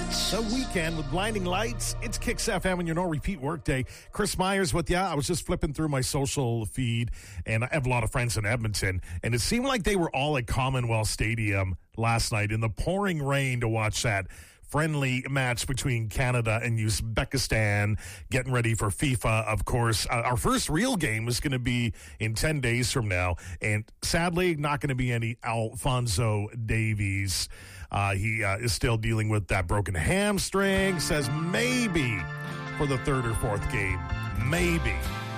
It's a weekend with blinding lights. It's Kicks FM and your no repeat workday. Chris Myers with ya. I was just flipping through my social feed, and I have a lot of friends in Edmonton, and it seemed like they were all at Commonwealth Stadium last night in the pouring rain to watch that friendly match between Canada and Uzbekistan, getting ready for FIFA, of course. Our first real game is going to be in 10 days from now, and sadly, not going to be any Alphonso Davies. He is still dealing with that broken hamstring, says maybe for the third or fourth game. Maybe.